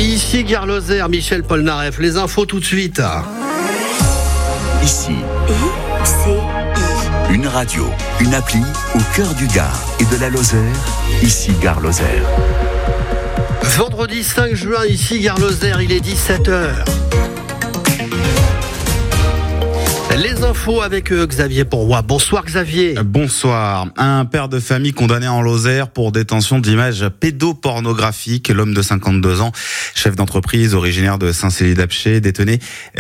Ici Gare Lozère, Michel Polnareff, les infos tout de suite. Ici, ICI. une radio, une appli au cœur du Gard et de la Lozère. Ici Gare Lozère. Vendredi 5 juin, ici Gare Lozère, il est 17h. Les infos avec Xavier Pourroy. Bonsoir Xavier. Bonsoir. Un père de famille condamné en Lozère pour détention d'images pédopornographiques. L'homme de 52 ans, chef d'entreprise originaire de Saint-Cély-d'Apcher, détenait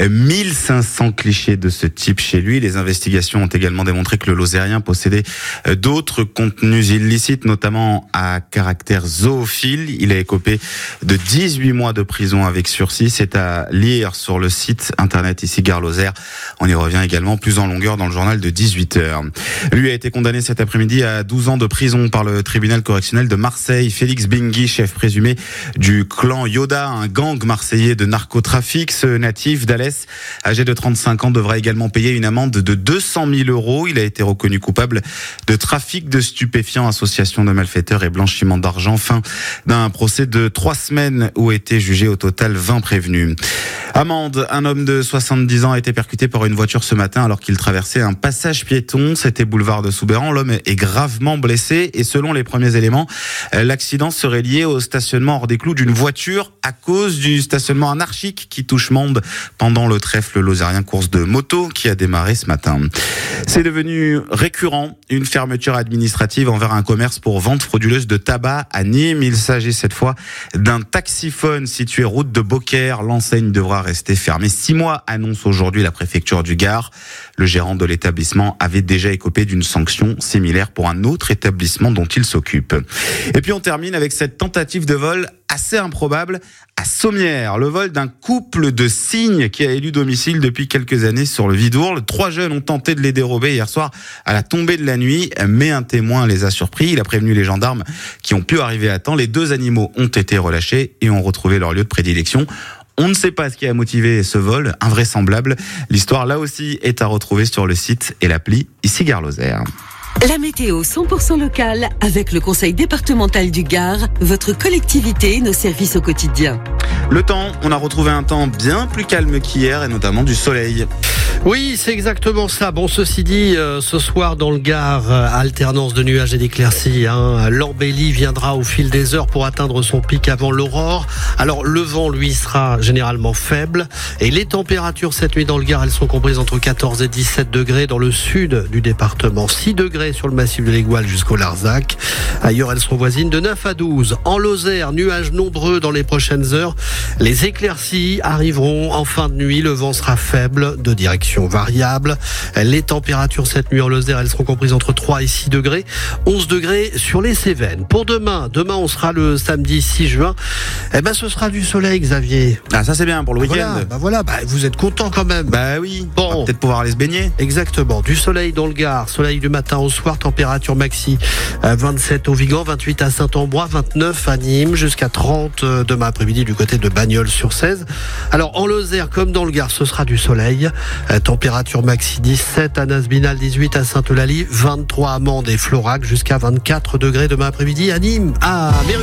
1500 clichés de ce type chez lui. Les investigations ont également démontré que le Lozérien possédait d'autres contenus illicites, notamment à caractère zoophile. Il a écopé de 18 mois de prison avec sursis. C'est à lire sur le site internet ici Gare Lozère. On y revient également plus en longueur dans le journal de 18h. Lui a été condamné cet après-midi à 12 ans de prison par le tribunal correctionnel de Marseille. Félix Bengui, chef présumé du clan Yoda, un gang marseillais de narcotrafic. Ce natif d'Alès, âgé de 35 ans, devra également payer une amende de 200 000 €. Il a été reconnu coupable de trafic de stupéfiants, association de malfaiteurs et blanchiment d'argent. Fin d'un procès de 3 semaines où étaient jugés au total 20 prévenus. Amende, un homme de 70 ans a été percuté par une voiture ce matin alors qu'il traversait un passage piéton. C'était boulevard de Soubeyran. L'homme est gravement blessé et selon les premiers éléments, l'accident serait lié au stationnement hors des clous d'une voiture à cause du stationnement anarchique qui touche Mende pendant le trèfle lozérien course de moto qui a démarré ce matin. C'est devenu récurrent, une fermeture administrative envers un commerce pour vente frauduleuse de tabac à Nîmes. Il s'agit cette fois d'un taxiphone situé route de Beaucaire. L'enseigne devra rester fermée 6 mois, annonce aujourd'hui la préfecture du Gard. Le gérant de l'établissement avait déjà écopé d'une sanction similaire pour un autre établissement dont il s'occupe. Et puis on termine avec cette tentative de vol assez improbable à Sommières. Le vol d'un couple de cygnes qui a élu domicile depuis quelques années sur le Vidourle. 3 jeunes ont tenté de les dérober hier soir à la tombée de la nuit, mais un témoin les a surpris. Il a prévenu les gendarmes qui ont pu arriver à temps. Les 2 animaux ont été relâchés et ont retrouvé leur lieu de prédilection. On ne sait pas ce qui a motivé ce vol, invraisemblable. L'histoire, là aussi, est à retrouver sur le site et l'appli ici Gare Lozère. La météo 100% locale avec le conseil départemental du Gard, votre collectivité, nos services au quotidien. Le temps, on a retrouvé un temps bien plus calme qu'hier et notamment du soleil. Oui, c'est exactement ça. Bon, ceci dit, ce soir dans le Gard, alternance de nuages et d'éclaircies. L'embellie viendra au fil des heures pour atteindre son pic avant l'aurore. Alors, le vent, lui, sera généralement faible. Et les températures cette nuit dans le Gard, elles sont comprises entre 14 et 17 degrés dans le sud du département. 6 degrés sur le massif de l'Aiguale jusqu'au Larzac. Ailleurs, elles sont voisines de 9 à 12. En Lozère, nuages nombreux dans les prochaines heures. Les éclaircies arriveront en fin de nuit. Le vent sera faible de direction variable. Les températures cette nuit en Lozère, elles seront comprises entre 3 et 6 degrés. 11 degrés sur les Cévennes. Pour demain, on sera le samedi 6 juin. Ce sera du soleil, Xavier. Ah, ça c'est bien pour le week-end. Vous êtes content quand même. Bah oui, bon. On va peut-être pouvoir aller se baigner. Exactement. Du soleil dans le Gard, soleil du matin au soir, température maxi 27 au Vigan, 28 à Saint-Ambrois, 29 à Nîmes, jusqu'à 30 demain après-midi du côté de Bagnols-sur-Cèze. Alors en Lozère comme dans le Gard, ce sera du soleil. Température maxi 17 à Nasbinal, 18 à Sainte-Eulalie, 23 à Mende et Florac, jusqu'à 24 degrés demain après-midi à Nîmes.